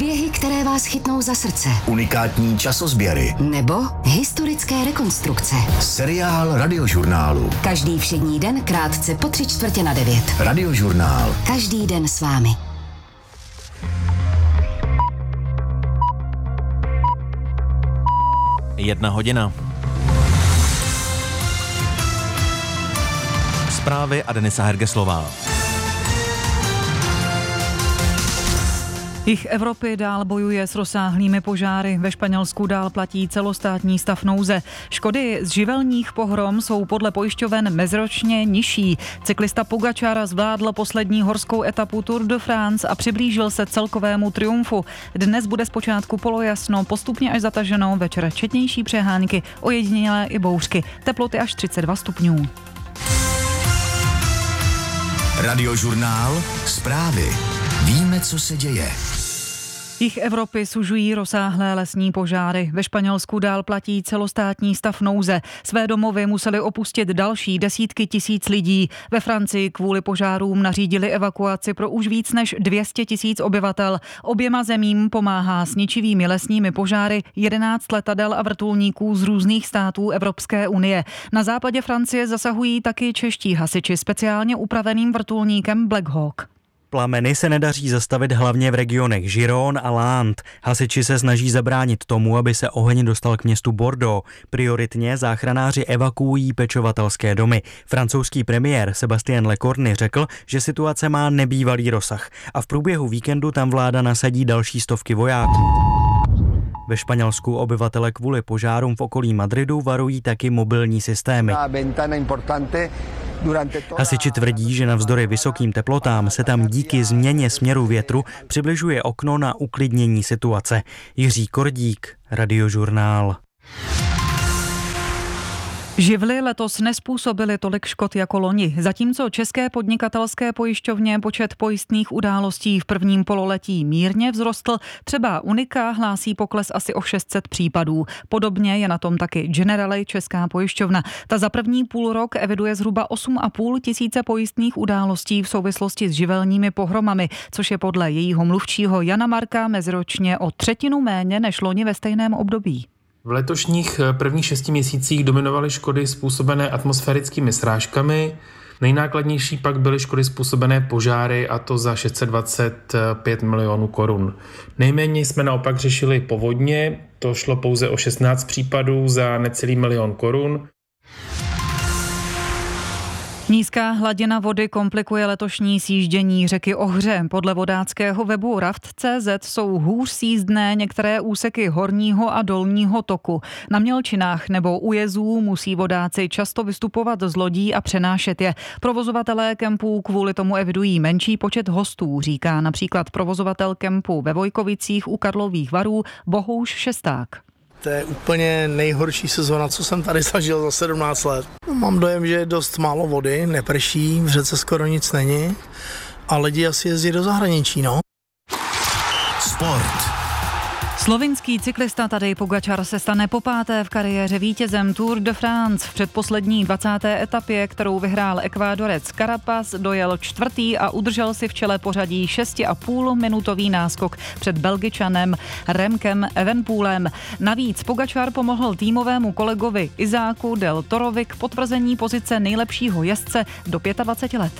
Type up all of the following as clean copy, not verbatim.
Příběhy, které vás chytnou za srdce. Unikátní časozběry. Nebo historické rekonstrukce. Seriál Radiožurnálu. Každý všední den krátce po 8:45. Radiožurnál. Každý den s vámi. Jedna hodina. Zprávy a Denisa Hergeslová. Jih Evropy dál bojuje s rozsáhlými požáry. Ve Španělsku dál platí celostátní stav nouze. Škody z živelních pohrom jsou podle pojišťoven meziročně nižší. Cyklista Pogačar zvládl poslední horskou etapu Tour de France a přiblížil se celkovému triumfu. Dnes bude zpočátku polojasno, postupně až zataženo, večer četnější přehánky, ojedinělé i bouřky. Teploty až 32 stupňů. Radiožurnál. Zprávy. Víme, co se děje. Jih Evropy sužují rozsáhlé lesní požáry. Ve Španělsku dál platí celostátní stav nouze. Své domovy museli opustit další desítky tisíc lidí. Ve Francii kvůli požárům nařídili evakuaci pro už víc než 200 000 obyvatel. Oběma zemím pomáhá s ničivými lesními požáry 11 letadel a vrtulníků z různých států Evropské unie. Na západě Francie zasahují taky čeští hasiči speciálně upraveným vrtulníkem Black Hawk. Plameny se nedaří zastavit hlavně v regionech Gironde a Landes. Hasiči se snaží zabránit tomu, aby se oheň dostal k městu Bordeaux. Prioritně záchranáři evakuují pečovatelské domy. Francouzský premiér Sébastien Lecornu řekl, že situace má nebývalý rozsah a v průběhu víkendu tam vláda nasadí další stovky vojáků. Ve Španělsku obyvatele kvůli požárům v okolí Madridu varují taky mobilní systémy. Hasiči tvrdí, že navzdory vysokým teplotám se tam díky změně směru větru přibližuje okno na uklidnění situace. Jiří Kordík, Radiožurnál. Živly letos nezpůsobily tolik škod jako loni. Zatímco české podnikatelské pojišťovně počet pojistných událostí v prvním pololetí mírně vzrostl, třeba Unica hlásí pokles asi o 600 případů. Podobně je na tom taky Generali, česká pojišťovna. Ta za první půlrok eviduje zhruba 8,5 tisíce pojistných událostí v souvislosti s živelními pohromami, což je podle jejího mluvčího Jana Marka meziročně o 1/3 méně než loni ve stejném období. V letošních prvních 6 měsících dominovaly škody způsobené atmosférickými srážkami. Nejnákladnější pak byly škody způsobené požáry, a to za 625 milionů korun. Nejméně jsme naopak řešili povodně, to šlo pouze o 16 případů za necelý 1 milion korun. Nízká hladina vody komplikuje letošní sjíždění řeky Ohře. Podle vodáckého webu Raft.cz jsou hůř sjízdné některé úseky horního a dolního toku. Na mělčinách nebo u jezů musí vodáci často vystupovat z lodí a přenášet je. Provozovatelé kempů kvůli tomu evidují menší počet hostů, říká například provozovatel kempu ve Vojkovicích u Karlových Varů Bohuš Šesták. To je úplně nejhorší sezóna, co jsem tady zažil za 17 let. Mám dojem, že je dost málo vody, neprší, v řece skoro nic není a lidi asi jezdí do zahraničí, no. Sport. Slovinský cyklista Tadej Pogačar se stane popáté v kariéře vítězem Tour de France. V předposlední 20. etapě, kterou vyhrál Ekvádorec Carapaz, dojel 4. a udržel si v čele pořadí 6,5-minutový náskok před Belgičanem Remkem Evenepoelem. Navíc Pogačar pomohl týmovému kolegovi Izáku Del Torovi k potvrzení pozice nejlepšího jezdce do 25 let.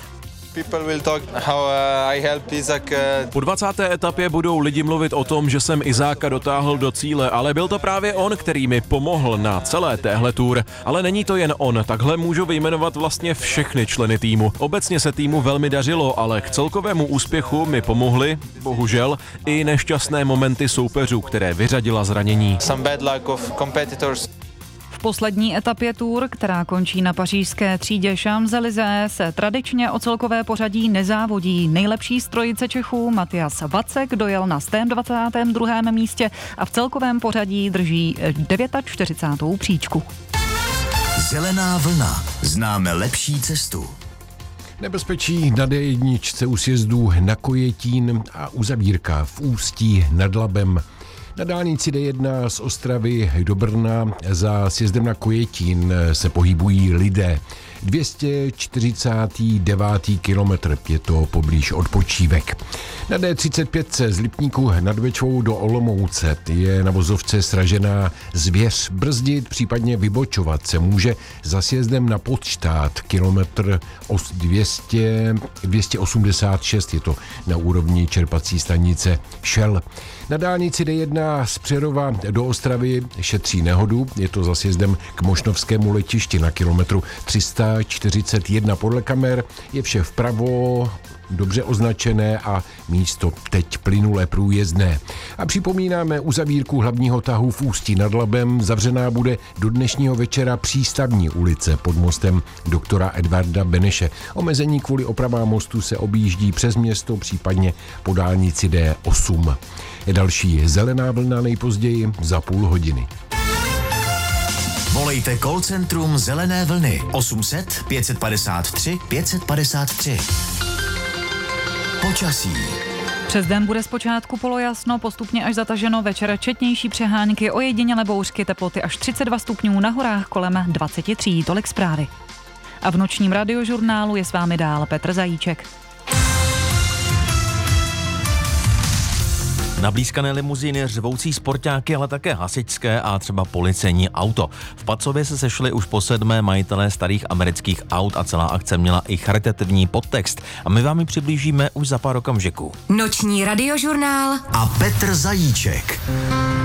Po 20. etapě budou lidi mluvit o tom, že jsem Izáka dotáhl do cíle, ale byl to právě on, který mi pomohl na celé téhle tour. Ale není to jen on, takhle můžu vyjmenovat vlastně všechny členy týmu. Obecně se týmu velmi dařilo, ale k celkovému úspěchu mi pomohly, bohužel, i nešťastné momenty soupeřů, které vyřadila zranění. V poslední etapě Tour, která končí na pařížské třídě Champs-Élysées, se tradičně o celkové pořadí nezávodí. Nejlepší z trojice Čechů Matyas Vacek dojel na 122. místě a v celkovém pořadí drží 49. příčku. Zelená vlna. Známe lepší cestu. Nebezpečí na D1 u sjezdů na Kojetín a uzavírka v Ústí nad Labem. Na dálnici D1 z Ostravy do Brna za sjezdem na Kojetín se pohybují lidé. 249. kilometr, je to poblíž Odpočívek. Na D35 z Lipníku nad Bečvou do Olomouce je na vozovce sražená zvěř. Brzdit, případně vybočovat se může za sjezdem na Podštát, kilometr 286, je to na úrovni čerpací stanice Šel. Na dálnici D1 z Přerova do Ostravy šetří nehodu, je to za sjezdem k Mošnovskému letišti na kilometru 341. Podle kamer je vše vpravo dobře označené a místo teď plynule průjezdné. A připomínáme uzavírku hlavního tahu v Ústí nad Labem. Zavřená bude do dnešního večera Přístavní ulice pod mostem doktora Edvarda Beneše. Omezení kvůli opravám mostu se objíždí přes město, případně po dálnici D8. Další zelená vlna nejpozději za půl hodiny. Volejte call centrum Zelené vlny 800 553 553. Počasí. Přes den bude zpočátku polojasno, postupně až zataženo, večer četnější přehánky, ojedinělé bouřky, teploty až 32 stupňů, na horách kolem 23, tolik zprávy. A v nočním radiožurnálu je s vámi dál Petr Zajíček. Nablízkané limuzíny, řvoucí sportáky, ale také hasičské a třeba policejní auto. V Pacově se sešli už po 7. majitelé starých amerických aut a celá akce měla i charitativní podtext. A my vám ji přiblížíme už za pár okamžiků. Noční radiožurnál a Petr Zajíček.